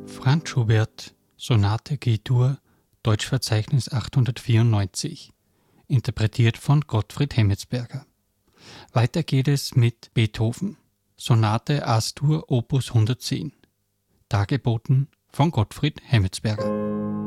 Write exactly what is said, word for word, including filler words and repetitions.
Franz Schubert, Sonate G-Dur, Deutschverzeichnis achthundertvierundneunzig, interpretiert von Gottfried Hemmetsberger. Weiter geht es mit Beethoven, Sonate As-Dur Opus hundertzehn, dargeboten von Gottfried Hemmetsberger.